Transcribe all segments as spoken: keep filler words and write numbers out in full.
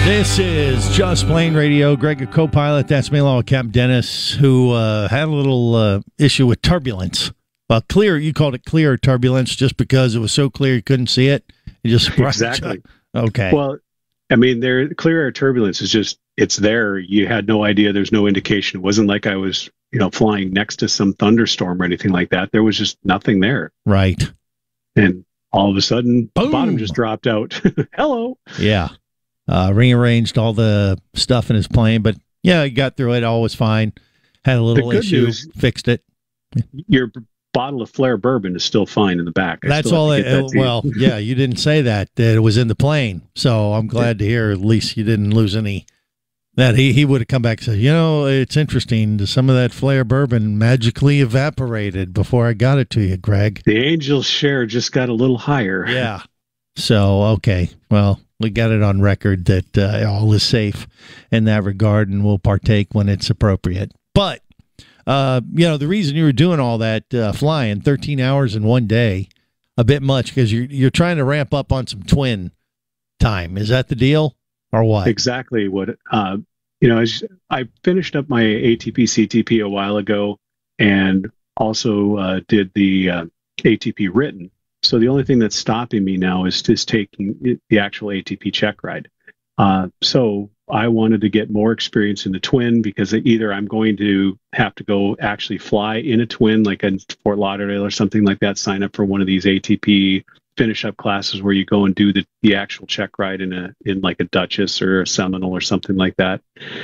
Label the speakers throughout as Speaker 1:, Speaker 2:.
Speaker 1: This is Just Plane Radio. Greg, a co-pilot. That's me along with Captain Dennis, who uh, had a little uh, issue with turbulence. Well, clear, you called it clear turbulence just because it was so clear you couldn't see it. You just
Speaker 2: Exactly.
Speaker 1: Okay.
Speaker 2: Well, I mean, there clear air turbulence is just, it's there. You had no idea. There's no indication. It wasn't like I was, you know, flying next to some thunderstorm or anything like that. There was just nothing there.
Speaker 1: Right.
Speaker 2: And all of a sudden,
Speaker 1: Boom.
Speaker 2: the bottom just dropped out. Hello.
Speaker 1: Yeah. Uh, rearranged all the stuff in his plane, but yeah, he got through it. All was fine. Had a little issue,
Speaker 2: news,
Speaker 1: fixed it.
Speaker 2: Your bottle of Flair bourbon is still fine in the back. I
Speaker 1: That's all. It,
Speaker 2: that
Speaker 1: well, yeah, you didn't say that, that it was in the plane. So I'm glad to hear at least you didn't lose any. That he, he would have come back and said, you know, it's interesting. Some of that Flair bourbon magically evaporated before I got it to you, Greg.
Speaker 2: The Angel's share just got a little higher.
Speaker 1: Yeah. So, okay. Well, we got it on record that uh, all is safe in that regard, and we'll partake when it's appropriate. But, uh, you know, the reason you were doing all that uh, flying, thirteen hours in one day, a bit much, because you're, you're trying to ramp up on some twin time. Is that the deal, or what?
Speaker 2: Exactly what, uh, you know, as I finished up my A T P C T P a while ago and also uh, did the uh, A T P written. So the only thing that's stopping me now is just taking the actual A T P check ride. Uh, so I wanted to get more experience in the twin because either I'm going to have to go actually fly in a twin, like in Fort Lauderdale or something like that, sign up for one of these A T P finish up classes where you go and do the, the actual check ride in a in like a Duchess or a Seminole or something like that.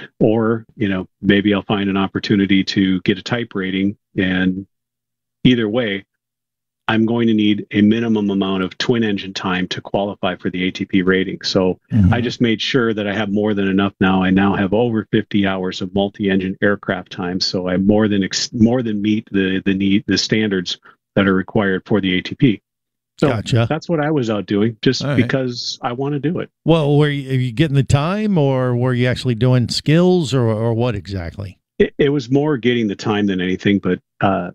Speaker 2: Or, you know, maybe I'll find an opportunity to get a type rating, and either way, I'm going to need a minimum amount of twin engine time to qualify for the A T P rating. So mm-hmm. I just made sure that I have more than enough now. I now have over fifty hours of multi-engine aircraft time. So I more than ex- more than meet the the need the standards that are required for the A T P. So
Speaker 1: gotcha.
Speaker 2: That's what I was out doing, just
Speaker 1: right.
Speaker 2: because I want to do it.
Speaker 1: Well, were you, are you getting the time, or were you actually doing skills, or or what exactly?
Speaker 2: It, it was more getting the time than anything, but uh,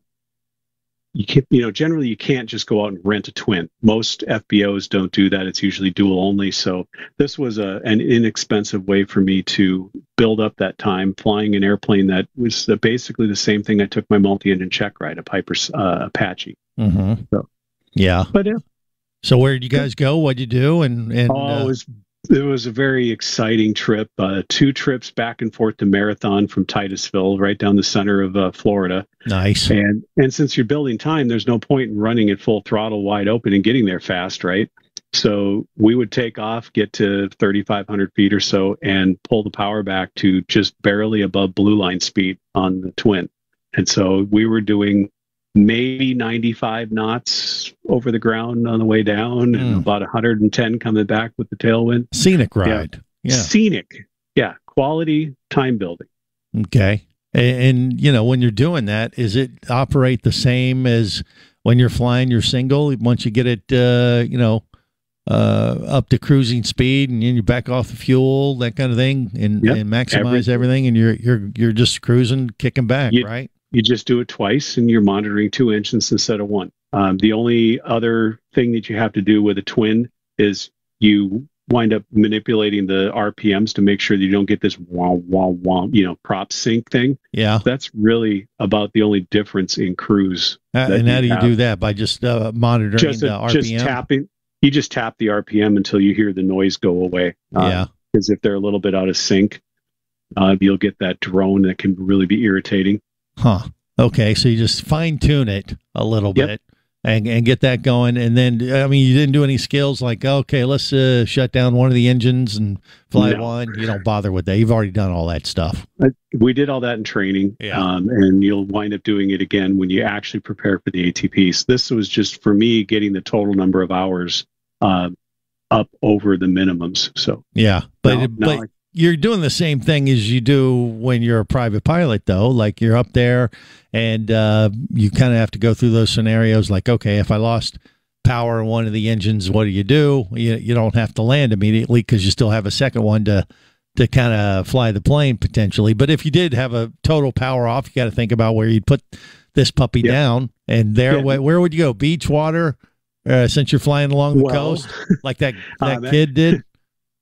Speaker 2: you can, you know, generally you can't just go out and rent a twin. Most F B Os don't do that. It's usually dual only. So this was a an inexpensive way for me to build up that time flying an airplane that was basically the same thing I took my multi-engine check ride, a Piper uh, Apache.
Speaker 1: Mm-hmm.
Speaker 2: So,
Speaker 1: yeah.
Speaker 2: But yeah.
Speaker 1: So where did you guys go? What'd you do? And, and
Speaker 2: oh,
Speaker 1: uh,
Speaker 2: it was it was a very exciting trip. Uh, two trips back and forth to Marathon from Titusville, right down the center of uh, Florida.
Speaker 1: Nice.
Speaker 2: And and since you're building time, there's no point in running at full throttle, wide open, and getting there fast, right? So we would take off, get to thirty-five hundred feet or so, and pull the power back to just barely above blue line speed on the twin. And so we were doing maybe ninety-five knots over the ground on the way down, mm. and about one hundred ten coming back with the tailwind.
Speaker 1: Scenic ride.
Speaker 2: Yeah. yeah. Scenic. Yeah. Quality time building.
Speaker 1: Okay. And, and, you know, when you're doing that, is it operate the same as when you're flying your single? Once you get it, uh, you know, uh, up to cruising speed, and then you back off the fuel, that kind of thing, and, yep. and maximize everything. everything, and you're you're you're just cruising, kicking back,
Speaker 2: you,
Speaker 1: right?
Speaker 2: You just do it twice, and you're monitoring two engines instead of one. Um, the only other thing that you have to do with a twin is you wind up manipulating the R P Ms to make sure that you don't get this wah, wah, wah, you know, prop sync thing.
Speaker 1: Yeah.
Speaker 2: That's really about the only difference in cruise.
Speaker 1: Uh, and how do you have. do that? By just uh, monitoring
Speaker 2: just a,
Speaker 1: the R P M?
Speaker 2: Just tapping. You just tap the R P M until you hear the noise go away. Uh,
Speaker 1: yeah.
Speaker 2: Because if they're a little bit out of sync, uh, you'll get that drone that can really be irritating.
Speaker 1: Huh. Okay. So you just fine tune it a little
Speaker 2: yep.
Speaker 1: bit. And, and get that going. And then, I mean, you didn't do any skills like, okay, let's uh, shut down one of the engines and fly
Speaker 2: no.
Speaker 1: one. You don't bother with that. You've already done all that stuff.
Speaker 2: We did all that in training.
Speaker 1: Yeah.
Speaker 2: Um, and you'll wind up doing it again when you actually prepare for the A T Ps. This was just, for me, getting the total number of hours uh, up over the minimums. So
Speaker 1: yeah. But,
Speaker 2: now,
Speaker 1: but
Speaker 2: now I,
Speaker 1: you're doing the same thing as you do when you're a private pilot, though. Like you're up there and uh, you kind of have to go through those scenarios like, okay, if I lost power in one of the engines, what do you do? You, you don't have to land immediately because you still have a second one to to kind of fly the plane potentially. But if you did have a total power off, you got to think about where you'd put this puppy yeah. down. And there, yeah. where, where would you go? Beach, water, uh, since you're flying along the
Speaker 2: well,
Speaker 1: coast like that, that
Speaker 2: uh,
Speaker 1: kid did?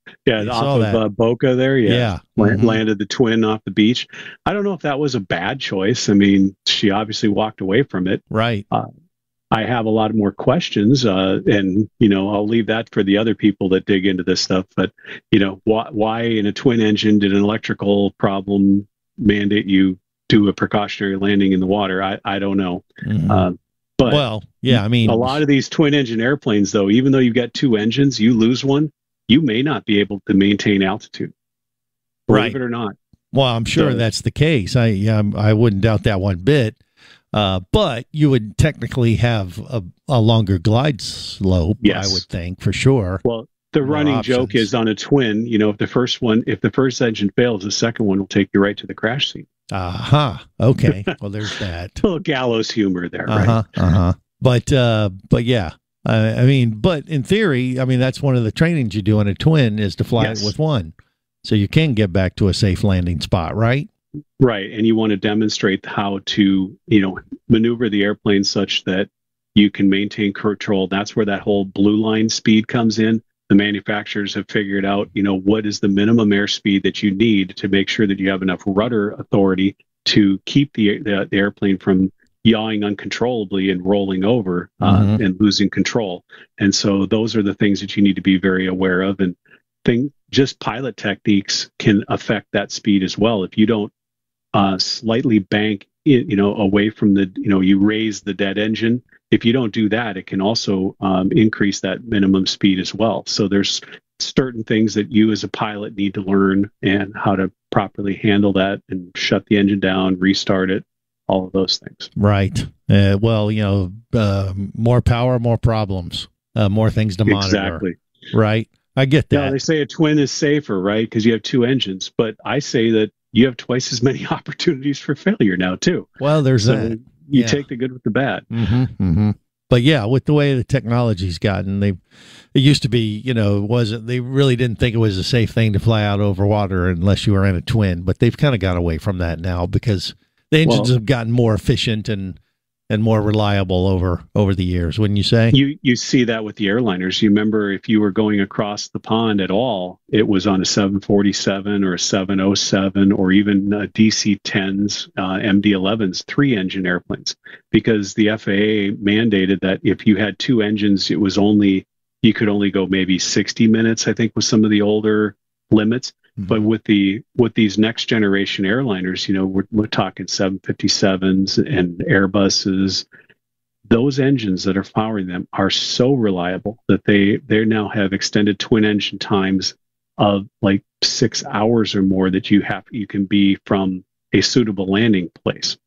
Speaker 2: Yeah,
Speaker 1: You
Speaker 2: off
Speaker 1: saw
Speaker 2: of
Speaker 1: that.
Speaker 2: uh, Boca there. Yeah.
Speaker 1: Yeah.
Speaker 2: Land-
Speaker 1: Mhm.
Speaker 2: Landed the twin off the beach. I don't know if that was a bad choice. I mean, she obviously walked away from it.
Speaker 1: Right.
Speaker 2: Uh, I have a lot more questions, uh, and you know, I'll leave that for the other people that dig into this stuff. But you know, why, why in a twin engine did an electrical problem mandate you do a precautionary landing in the water? I, I don't know.
Speaker 1: Mhm.
Speaker 2: Uh, but
Speaker 1: Well, yeah, I mean,
Speaker 2: a lot of these twin engine airplanes, though, even though you've got two engines, you lose one, you may not be able to maintain altitude. Believe
Speaker 1: Right.
Speaker 2: it or not.
Speaker 1: well, I'm sure
Speaker 2: So-
Speaker 1: that's the case. I yeah, I wouldn't doubt that one bit. Uh, but you would technically have a, a longer glide slope,
Speaker 2: Yes.
Speaker 1: I would think, for sure.
Speaker 2: Well, the
Speaker 1: More
Speaker 2: running joke
Speaker 1: options.
Speaker 2: is on a twin, you know, if the first one, if the first engine fails, the second one will take you right to the crash scene.
Speaker 1: Aha. Okay. Well, there's that.
Speaker 2: A little gallows humor there,
Speaker 1: Uh
Speaker 2: right?
Speaker 1: huh. Uh huh. But uh, but yeah. Uh, I mean, but in theory, I mean, that's one of the trainings you do on a twin is to fly
Speaker 2: Yes.
Speaker 1: it with one, so you can get back to a safe landing spot, right?
Speaker 2: Right. And you want to demonstrate how to, you know, maneuver the airplane such that you can maintain control. That's where that whole blue line speed comes in. The manufacturers have figured out, you know, what is the minimum airspeed that you need to make sure that you have enough rudder authority to keep the, the, the airplane from yawing uncontrollably and rolling over uh,
Speaker 1: Mhm.
Speaker 2: and losing control. And so those are the things that you need to be very aware of. And thing, just pilot techniques can affect that speed as well. If you don't uh, slightly bank it, you know, away from the, you know, you raise the dead engine. If you don't do that, it can also um, increase that minimum speed as well. So there's certain things that you as a pilot need to learn and how to properly handle that and shut the engine down, restart it, all of those things.
Speaker 1: Right. Uh, well, you know, uh, more power, more problems, uh, more things to monitor.
Speaker 2: Exactly.
Speaker 1: Right. I get
Speaker 2: Now,
Speaker 1: that.
Speaker 2: they say a twin is safer, right? Because you have two engines. But I say that you have twice as many opportunities for failure now, too.
Speaker 1: Well, there's
Speaker 2: So
Speaker 1: that.
Speaker 2: you
Speaker 1: Yeah.
Speaker 2: take the good with the bad.
Speaker 1: Mm-hmm, mm-hmm. But yeah, with the way the technology's gotten, they it used to be, you know, it wasn't they really didn't think it was a safe thing to fly out over water unless you were in a twin. But they've kind of got away from that now because the engines
Speaker 2: Well-
Speaker 1: have gotten more efficient and and more reliable over over the years. Wouldn't you say?
Speaker 2: You you see that with the airliners. You remember if you were going across the pond at all, it was on a seven forty-seven or a seven oh seven or even uh, D C tens, uh, M D elevens, three engine airplanes, because the F A A mandated that if you had two engines, it was only you could only go maybe sixty minutes, I think, with some of the older limits. But with the with these next generation airliners, you know, we're, we're talking seven fifty-sevens and Airbuses. Those engines that are powering them are so reliable that they they now have extended twin engine times of like six hours or more that you have you can be from a suitable landing place.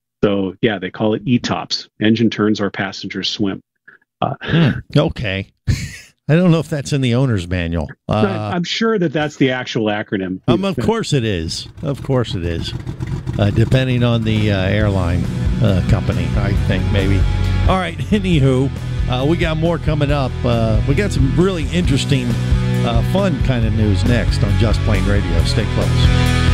Speaker 2: So yeah, they call it E TOPS. Engine turns or passengers swim. Uh,
Speaker 1: Hmm. Okay. I don't know if that's in the owner's manual. Uh,
Speaker 2: I'm sure that that's the actual acronym.
Speaker 1: um, of course it is. Of course it is. Uh, depending on the uh, airline uh, company, I think maybe. All right. Anywho, uh, we got more coming up. Uh, we got some really interesting, uh, fun kind of news next on Just Plain Radio. Stay close.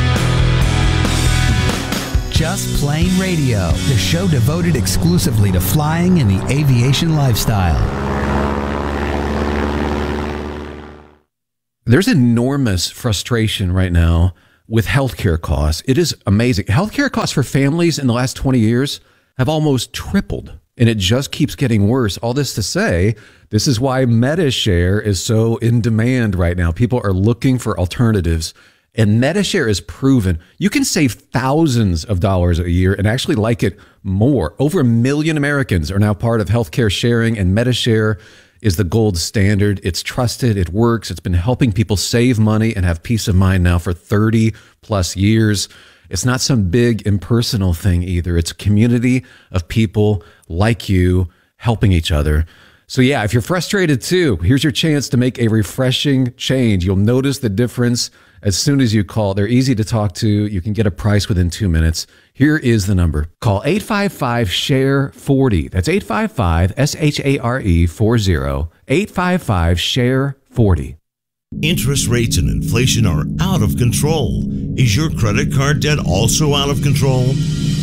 Speaker 3: Just Plain Radio, the show devoted exclusively to flying and the aviation lifestyle.
Speaker 4: There's enormous frustration right now with healthcare costs. It is amazing. Healthcare costs for families in the last twenty years have almost tripled, and it just keeps getting worse. All this to say, this is why MediShare is so in demand right now. People are looking for alternatives, and MediShare is proven you can save thousands of dollars a year and actually like it more. Over a million Americans are now part of healthcare sharing, and MediShare is the gold standard. It's trusted. It works. It's been helping people save money and have peace of mind now for thirty plus years. It's not some big impersonal thing either. It's a community of people like you helping each other. So yeah, if you're frustrated too, here's your chance to make a refreshing change. You'll notice the difference as soon as you call. They're easy to talk to. You can get a price within two minutes. Here is the number. Call eight five five, S H A R E, forty. That's eight five five, S H A R E, forty. eight five five, S H A R E, forty.
Speaker 5: Interest rates and inflation are out of control. Is your credit card debt also out of control?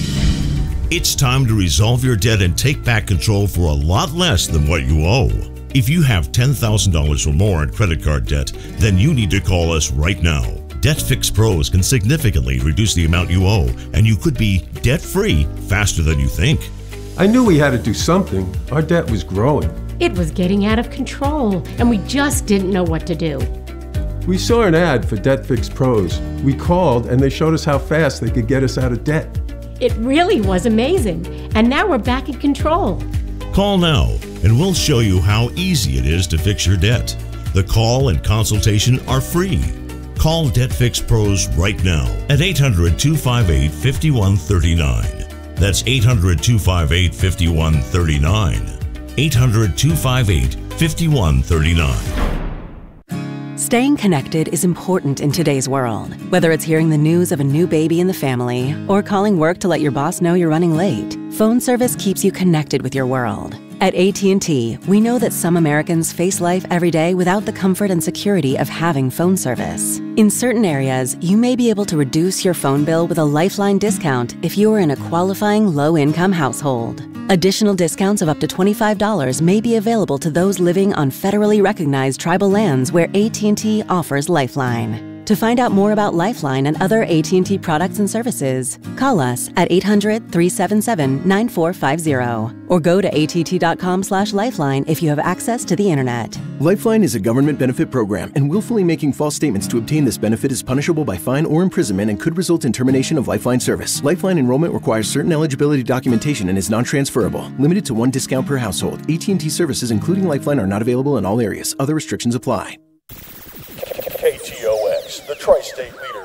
Speaker 5: It's time to resolve your debt and take back control for a lot less than what you owe. If you have ten thousand dollars or more in credit card debt, then you need to call us right now. Debt Fix Pros can significantly reduce the amount you owe, and you could be debt-free faster than you think.
Speaker 6: I knew we had to do something. Our debt was growing.
Speaker 7: It was getting out of control, and we just didn't know what to do.
Speaker 6: We saw an ad for Debt Fix Pros. We called, and they showed us how fast they could get us out of debt.
Speaker 7: It really was amazing, and now we're back in control.
Speaker 5: Call now, and we'll show you how easy it is to fix your debt. The call and consultation are free. Call Debt Fix Pros right now at eight hundred, two five eight, five one three nine. That's eight hundred, two five eight, five one three nine. eight hundred, two five eight, five one three nine.
Speaker 8: Staying connected is important in today's world. Whether it's hearing the news of a new baby in the family or calling work to let your boss know you're running late, phone service keeps you connected with your world. At A T and T, we know that some Americans face life every day without the comfort and security of having phone service. In certain areas, you may be able to reduce your phone bill with a Lifeline discount if you are in a qualifying low-income household. Additional discounts of up to twenty-five dollars may be available to those living on federally recognized tribal lands where A T and T offers Lifeline. To find out more about Lifeline and other A T and T products and services, call us at eight hundred, three seven seven, nine four five zero or go to A T T dot com slash lifeline if you have access to the internet.
Speaker 9: Lifeline is a government benefit program, and willfully making false statements to obtain this benefit is punishable by fine or imprisonment and could result in termination of Lifeline service. Lifeline enrollment requires certain eligibility documentation and is non-transferable. Limited to one discount per household. A T and T services, including Lifeline, are not available in all areas. Other restrictions apply.
Speaker 10: K T O X, the Tri-State leader